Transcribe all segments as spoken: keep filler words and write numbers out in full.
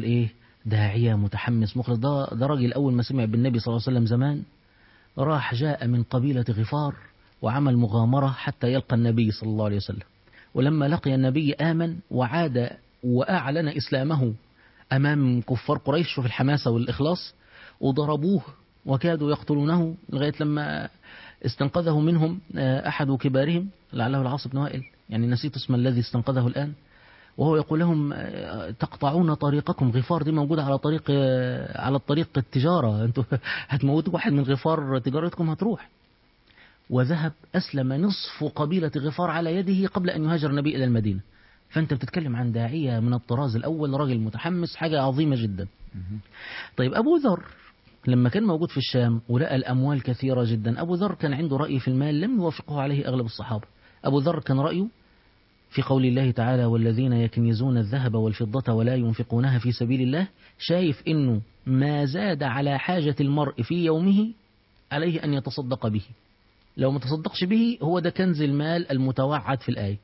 رجل إيه داعية متحمس مخلص. ده, ده راجل أول ما سمع بالنبي صلى الله عليه وسلم زمان راح جاء من قبيلة غفار وعمل مغامرة حتى يلقى النبي صلى الله عليه وسلم. ولما لقي النبي آمن وعاد وأعلن إسلامه أمام كفار قريش في الحماسة والإخلاص، وضربوه وكادوا يقتلونه لغاية لما استنقذه منهم أحد كبارهم لعله العاص بن وائل، يعني نسيت اسم الذي استنقذه الآن، وهو يقول لهم تقطعون طريقكم. غفار دي موجودة على طريق على الطريق التجارة، انتوا هتموتوا واحد من غفار تجارتكم هتروح. وذهب أسلم نصف قبيلة غفار على يده قبل أن يهاجر النبي إلى المدينة. فأنت بتتكلم عن داعية من الطراز الأول، راجل متحمس، حاجة عظيمة جدا. طيب أبو ذر لما كان موجود في الشام ولقى الأموال كثيرة جدا، أبو ذر كان عنده رأي في المال لم يوافقه عليه أغلب الصحابة. أبو ذر كان رأيه في قول الله تعالى والذين يكنزون الذهب والفضة ولا ينفقونها في سبيل الله، شايف إنه ما زاد على حاجة المرء في يومه عليه أن يتصدق به، لو ما تصدقش به هو ده كنز المال المتوعد في الآية.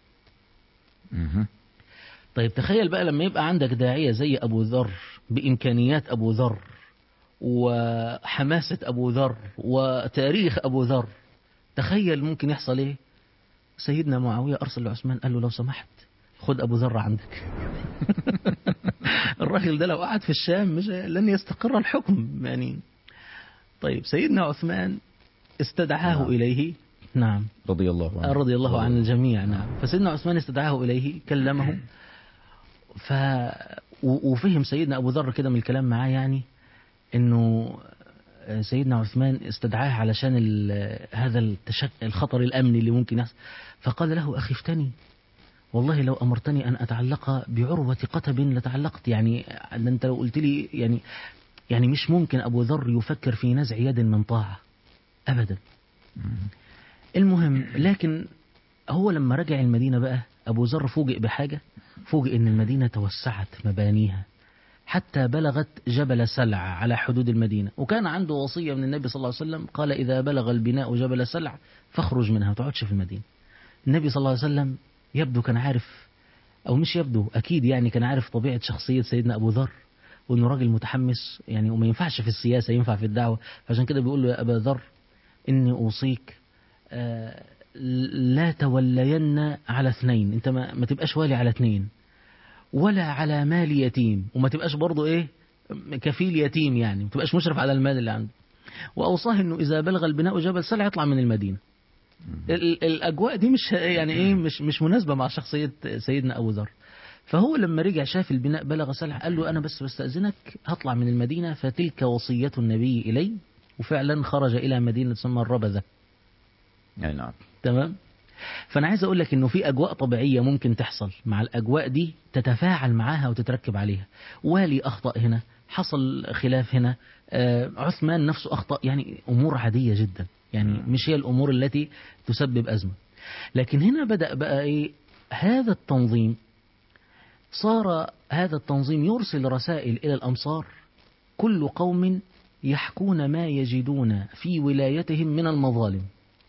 طيب تخيل بقى لما يبقى عندك داعية زي أبو ذر بإمكانيات أبو ذر وحماسة أبو ذر وتاريخ أبو ذر، تخيل ممكن يحصل إيه. سيدنا معاوية أرسل لعثمان قال له لو سمحت خد أبو ذر عندك. الراجل ده لو قعد في الشام مش لن يستقر الحكم يعني. طيب سيدنا عثمان استدعاه نعم. إليه نعم رضي الله عنه رضي الله عن الجميع نعم. فسيدنا عثمان استدعاه إليه كلمه، ف وفهم سيدنا أبو ذر كده من الكلام معاه يعني إنه سيدنا عثمان استدعاه علشان هذا التشك... الخطر الأمني اللي ممكن يحصل. فقال له أخي افتني والله لو أمرتني أن أتعلق بعروة قتب لتعلقت، يعني أنت لو قلت لي يعني يعني مش ممكن أبو ذر يفكر في نزع يد من طاعة أبدا. المهم لكن هو لما رجع المدينة بقى أبو ذر فوجئ بحاجة، فوجئ أن المدينة توسعت مبانيها حتى بلغت جبل سلع على حدود المدينة، وكان عنده وصية من النبي صلى الله عليه وسلم قال إذا بلغ البناء جبل سلع فاخرج منها ما تقعدش في المدينة. النبي صلى الله عليه وسلم يبدو كان عارف أو مش يبدو أكيد يعني كان عارف طبيعة شخصية سيدنا أبو ذر وأنه راجل متحمس يعني وما ينفعش في السياسة ينفع في الدعوة، فعشان كده بيقول له يا أبا ذر إني أوصيك آه لا تولين على اثنين، أنت ما, ما تبقاش والي على اثنين ولا على مال يتيم، وما تبقاش برضو إيه كفيل يتيم، يعني ما تبقاش مشرف على المال اللي عنده. وأوصاه إنه إذا بلغ البناء جبل سلع يطلع من المدينة. الأجواء دي مش يعني إيه مش مش مناسبة مع شخصية سيدنا أبو ذر. فهو لما رجع شاف البناء بلغ سلع قال له أنا بس بستأذنك هطلع من المدينة، فتلك وصية النبي إلي، وفعلا خرج إلى مدينة تسمى الربذة. أي نعم. تمام. فأنا عايز أقول لك إنه في أجواء طبيعية ممكن تحصل مع الأجواء دي تتفاعل معاها وتتركب عليها. والي أخطأ هنا، حصل خلاف هنا، آه عثمان نفسه أخطأ، يعني أمور عادية جدا، يعني مش هي الأمور التي تسبب أزمة. لكن هنا بدأ بقى إيه هذا التنظيم، صار هذا التنظيم يرسل رسائل إلى الأمصار، كل قوم يحكون ما يجدون في ولايتهم من المظالم.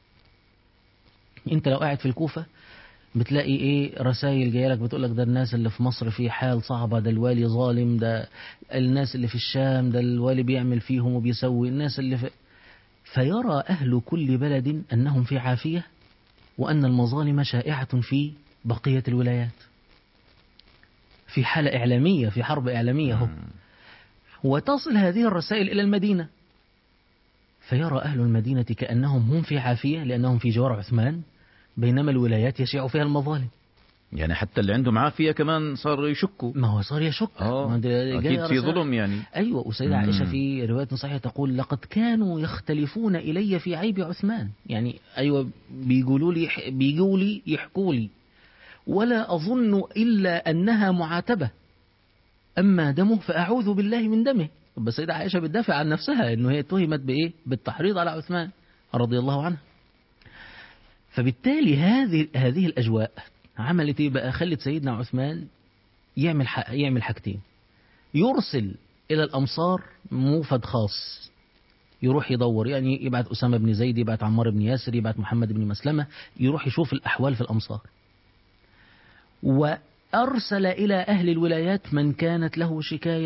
انت لو قاعد في الكوفة بتلاقي ايه رسائل جايه لك بتقول لك ده الناس اللي في مصر في حال صعبة، ده الوالي ظالم، ده الناس اللي في الشام ده الوالي بيعمل فيهم وبيسوي، الناس اللي في... فيرى أهل كل بلد أنهم في عافية وأن المظالم شائعة في بقية الولايات، في حالة إعلامية، في حرب إعلامية هو. وتصل هذه الرسائل إلى المدينة، فيرى أهل المدينة كأنهم هم في عافية لأنهم في جوار عثمان، بينما الولايات يشيع فيها المظالم. يعني حتى اللي عندهم عافية كمان صار يشكوا. ما هو صار يشك. آه أكيد في ظلم يعني. أيوة. وسيدة عائشة في رواية صحيحة تقول لقد كانوا يختلفون إلي في عيب عثمان، يعني أيوة بيقولوا لي بيجوا لي يحكوا لي ولا أظن إلا أنها معاتبة، أما دمه فأعوذ بالله من دمه. بس سيدة عائشة بتدافع عن نفسها إنه هي اتهمت بإيه؟ بالتحريض على عثمان رضي الله عنه. فبالتالي هذه هذه الأجواء عملت إيه بقى؟ خلت سيدنا عثمان يعمل يعمل حاجتين: يرسل إلى الأمصار موفد خاص يروح يدور، يعني يبعت أسامة بن زيد، يبعت عمار بن ياسر، يبعت محمد بن مسلمة، يروح يشوف الأحوال في الأمصار. وأرسل إلى أهل الولايات من كانت له شكاية